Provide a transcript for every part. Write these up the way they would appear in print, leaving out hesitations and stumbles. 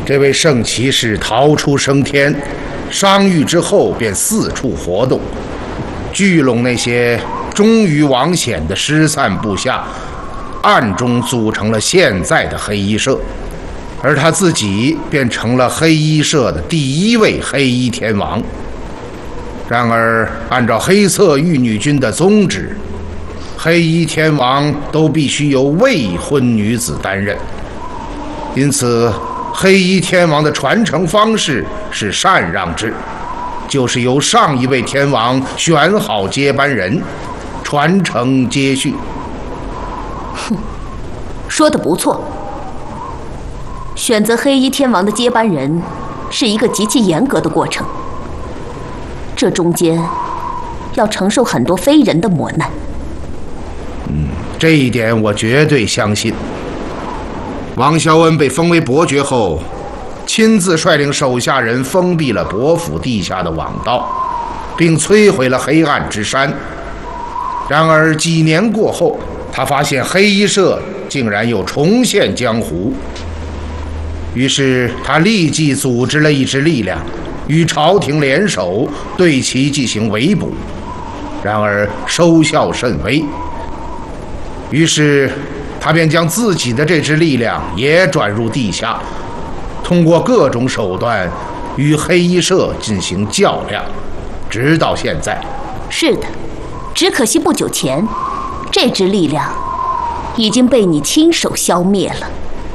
这位圣骑士逃出升天，伤愈之后便四处活动，聚拢那些忠于王显的失散部下，暗中组成了现在的黑衣社，而他自己便成了黑衣社的第一位黑衣天王。然而，按照黑色玉女军的宗旨，黑衣天王都必须由未婚女子担任，因此黑衣天王的传承方式是禅让制，就是由上一位天王选好接班人，传承接续。 说得不错。选择黑衣天王的接班人是一个极其严格的过程，这中间要承受很多非人的磨难。 这一点我绝对相信。王肖恩被封为伯爵后，亲自率领手下人封闭了伯府地下的网道，并摧毁了黑暗之山。然而几年过后，他发现黑衣社竟然又重现江湖，于是他立即组织了一支力量，与朝廷联手对其进行围捕。然而收效甚微，于是他便将自己的这支力量也转入地下，通过各种手段与黑衣社进行较量，直到现在。 是的，只可惜不久前，这支力量已经被你亲手消灭了。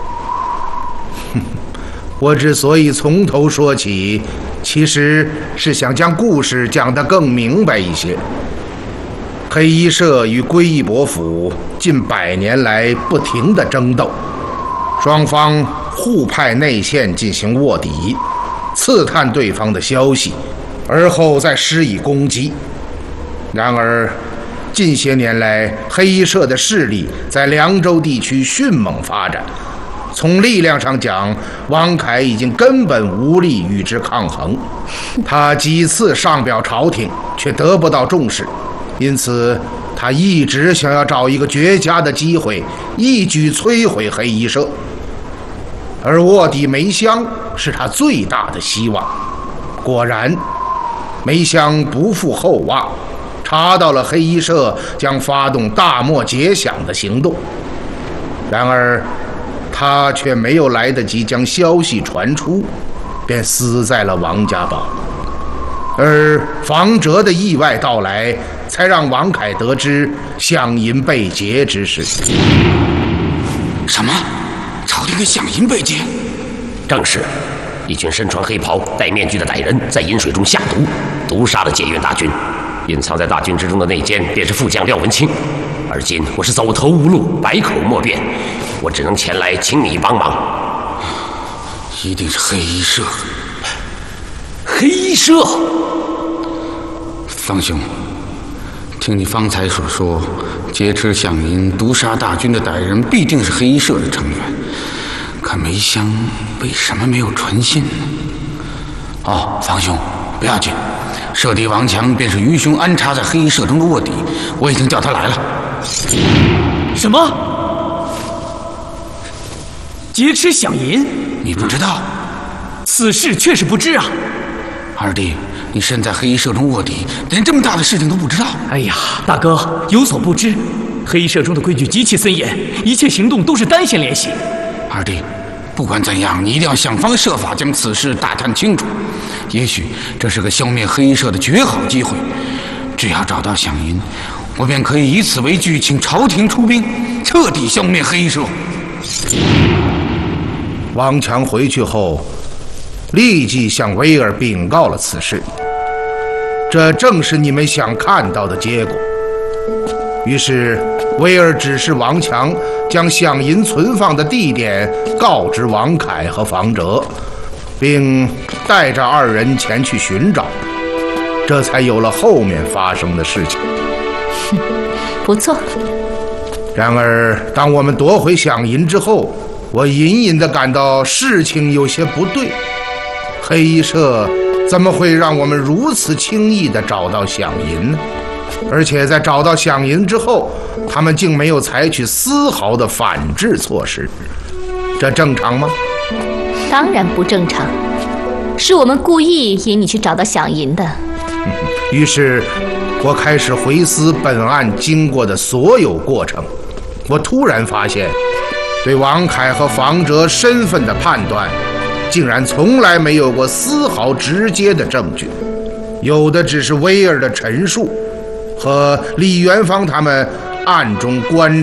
我之所以从头说起，其实是想将故事讲得更明白一些。黑衣社与归义伯府近100年来不停地争斗，双方互派内线进行卧底，刺探对方的消息，而后再施以攻击。然而近些年来，黑衣社的势力在凉州地区迅猛发展，从力量上讲，王凯已经根本无力与之抗衡。他几次上表朝廷，却得不到重视，因此他一直想要找一个绝佳的机会，一举摧毁黑衣社。而卧底梅香是他最大的希望。果然，梅香不负厚望，查到了黑衣社将发动大漠劫饷的行动。然而他却没有来得及将消息传出，便死在了王家堡。而房哲的意外到来，才让王凯得知饷银被劫之事。 什么？朝廷的饷银被劫？ 正是，一群身穿黑袍、戴面具的歹人在饮水中下毒，毒杀了解元大军。隐藏在大军之中的内奸便是副将廖文清。而今我是走投无路，百口莫辩，我只能前来请你帮忙。 一定是黑衣社。 黑衣社？ 方兄，听你方才所说，劫持饷银、毒杀大军的歹人必定是黑衣社的成员。可梅香为什么没有传信呢？哦，方兄，不要紧，社弟王强便是愚兄安插在黑衣社中的卧底，我已经叫他来了。 什么？劫持饷银？ 你不知道？ 此事确实不知啊。 二弟，你身在黑衣社中卧底，连这么大的事情都不知道？ 哎呀，大哥有所不知，黑衣社中的规矩极其森严，一切行动都是单线联系。 二弟，不管怎样，你一定要想方设法将此事大探清楚。也许这是个消灭黑衣社的绝好机会。只要找到饷银，我便可以以此为据，请朝廷出兵，彻底消灭黑衣社。 王强回去后，立即向威尔禀告了此事。这正是你们想看到的结果。于是威尔指示王强将饷银存放的地点告知王凯和房哲，并带着二人前去寻找，这才有了后面发生的事情。 不错。 然而当我们夺回饷银之后，我隐隐地感到事情有些不对。黑衣社怎么会让我们如此轻易地找到饷银呢？而且在找到饷银之后，他们竟没有采取丝毫的反制措施，这正常吗？ 当然不正常，是我们故意引你去找到响银的。 于是，我开始回思本案经过的所有过程。我突然发现，对王凯和房哲身份的判断，竟然从来没有过丝毫直接的证据，有的只是威尔的陈述和李元芳他们暗中观